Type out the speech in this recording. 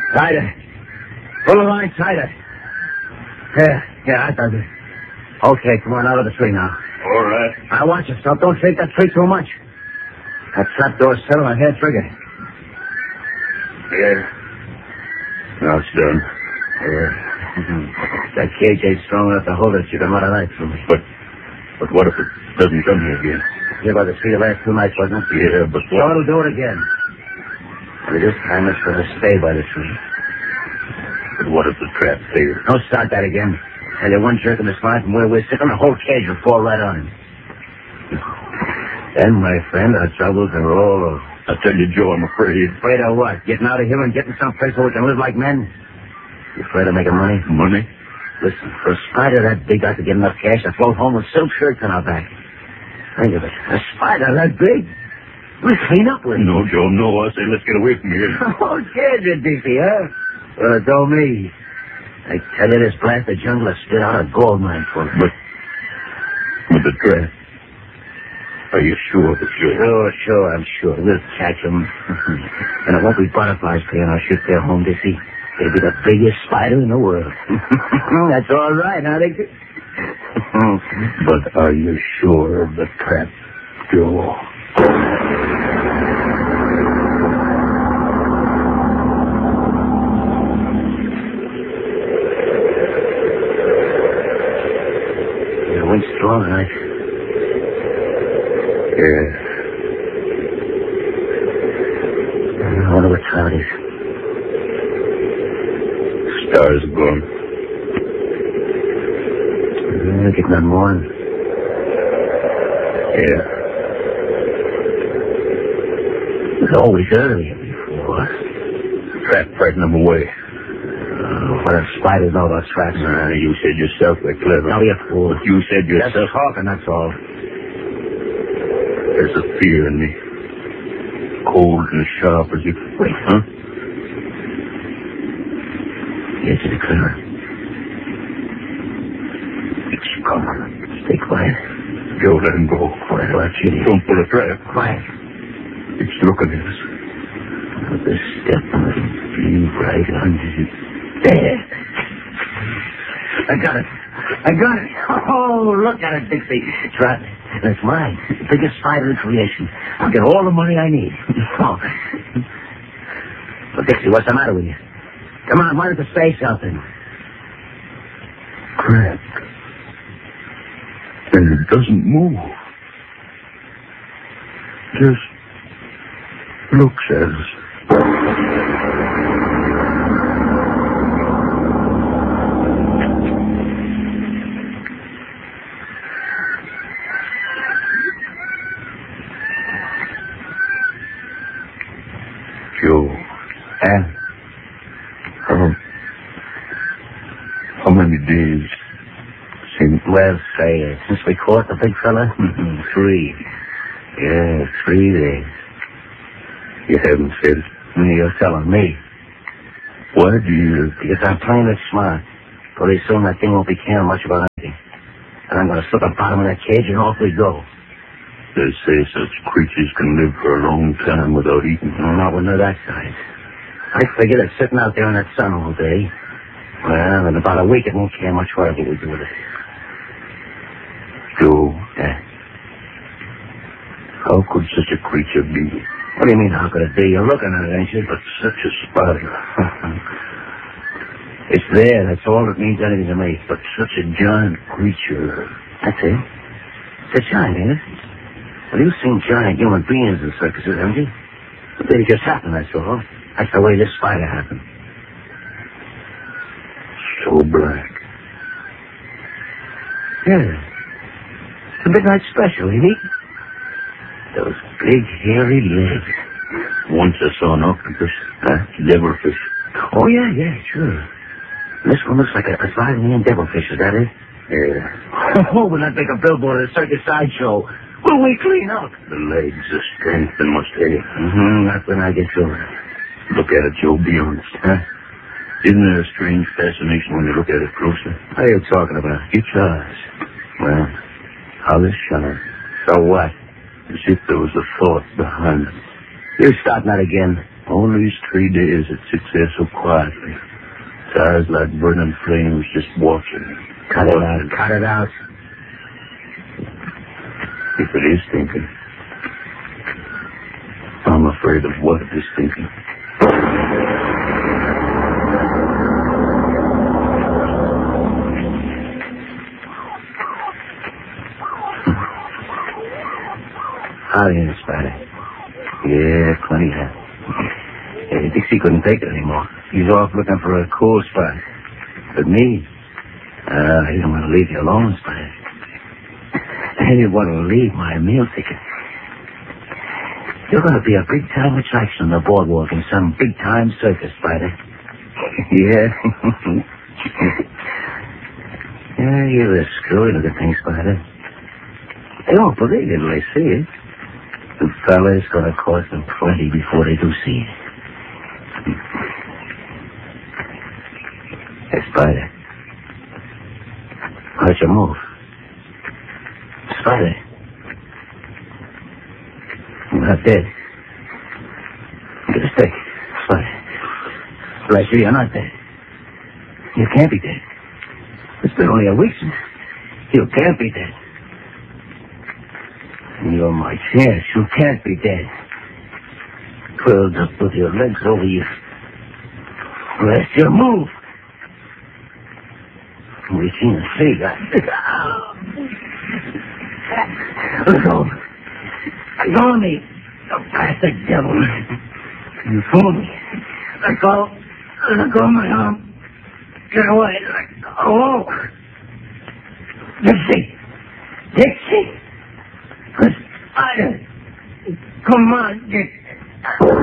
Tighter. Pull the line tighter. Yeah, I does it. Okay, come on, out of the tree now. All right. Now watch yourself. Don't shake that tree too much. That trapdoor's set on a hair trigger. Yeah. Now it's done. Yeah. That cage ain't strong enough to hold it. You can run a knife through me. But what if it doesn't come here again? Here by the tree the last 2 nights, wasn't it? Yeah, but So it'll do it again. Only this time it's going to stay by the tree. But what if the trap fails? Don't start that again. Tell you, one jerk in this line from where we're sitting, the whole cage will fall right on him. Then, my friend, our troubles are all over. I tell you, Joe, I'm afraid. Afraid of what? Getting out of here and getting someplace where we can live like men? You afraid of making money? Money? Listen, for a spider that big, I could get enough cash to float home with silk shirts on our back. Think of it. A spider that big? We'll clean up with it. No, Joe, no. I say let's get away from here. Oh, scared you, Dixie, huh? Well, don't me. I tell you, this blasted jungle has spit out a gold mine for us. But the trap. Are you sure that you're... Sure, I'm sure. We'll catch them. And it won't be butterflies playing our ship there home, Dixie. It'll be the biggest spider in the world. That's all right, huh, Dixie? But are you sure of the trap, Joe? The wind's strong tonight. Yeah. I wonder what time it is. Stars are gone. Getting on morning. Yeah. It's always early before. Trap frightened them away. What if spiders know about traps? You said yourself they're clever. No, you fool. But you said yourself... Just talking, that's all. There's a fear in me. Cold and sharp as you... Wait. Huh? Yes, it's clear. It's coming. Stay quiet. Joe, let him go. Quiet, watch it. Don't pull a trap. Quiet. It's looking at us. With the step on it. Be right under it. There. I got it. Oh, look at it, Dixie. It's right. That's mine. The biggest spider in creation. I'll get all the money I need. Oh. Well, Dixie, what's the matter with you? Come on, why don't you say something? Crack. And it doesn't move. Just looks at us. Joe. And? How many days since... Well, say, since we caught the big fella? 3. Yeah, 3 days. You haven't said it. You're telling me. Why do you... Because I'm playing it smart. Pretty soon that thing won't be caring much about anything. And I'm going to slip the bottom of that cage and off we go. They say such creatures can live for a long time without eating. No, not when they're that size. I figure that sitting out there in that sun all day, well, in about a week it won't care much whatever we do with it. Joe, Yeah. how could such a creature be? What do you mean, how could it be? You're looking at it, ain't you? But such a spider. It's there. That's all that means anything to me. But such a giant creature. That's it. It's a giant, ain't it? Well, you've seen giant human beings in circuses, haven't you? But they just happen, that's all. That's the way this spider happened. So black. Yeah. It's a midnight special, ain't it? Those big, hairy legs. Once I saw an octopus. Devilfish. Oh, yeah, sure. This one looks like a Sardinian devilfish, is that it? Yeah. Oh, we'll not make a billboard at a circus sideshow. Will we clean up? The legs, the strength, and must have. Not when I get through. Look at it, Joe. Be honest. Huh? Isn't there a strange fascination when you look at it closer? What are you talking about? It does. Well, How this shine. so what? As if there was a thought behind it. You starting that again. All these 3 days it sits there so quietly. Its eyes like burning flames, just watching. Cut it out. Cut it out. If it is thinking, I'm afraid of what it is thinking. How are you, Spider? Yeah, plenty of. Dixie couldn't take it anymore. He's off looking for a cool spot. But me, I didn't want to leave you alone, Spider. I didn't want to leave my meal ticket. You're going to be a big-time attraction on the boardwalk in some big-time circus, Spider. Yeah. Yeah, you're a screwy-looking thing, Spider. They won't believe it when they see it. The fella's going to cost them plenty before they do see it. Hey, Spider. How'd you move? Spider. You're not dead. Get a stick. Spider. Right here, you're not dead. You can't be dead. It's been only a week since. You can't be dead. You're my chance. You can't be dead. Curled up with your legs over you. Rest your move. Reaching a figure. Let go. Let go of me. You bastard devil. You fooled me. Let go. Let go of my arm. Get away. Let go. Dixie. Dixie. Come on, Dixie.